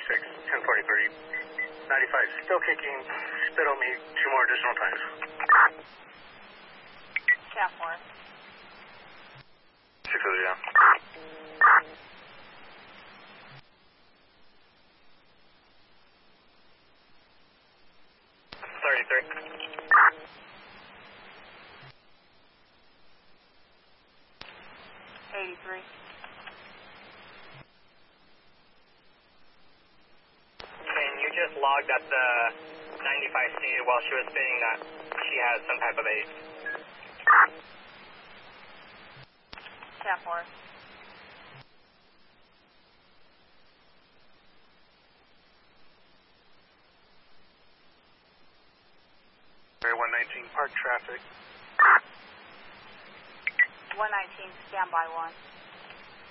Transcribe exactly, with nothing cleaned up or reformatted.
six, ten forty-three, ninety-five, still kicking, spit on me two more additional times. Cap four. six oh zero. thirty-three. eighty-three. Can you just log that the ninety-five stated while she was spinning that she has some type of aid? Cap four. one nineteen, park traffic. one nineteen, standby one.